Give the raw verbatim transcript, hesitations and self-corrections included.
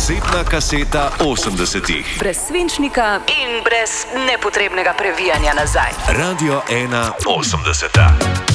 Kasetna kaseta osemdesetih. Brez svinčnika in brez nepotrebnega previjanja nazaj. Radio ena osemdeseta.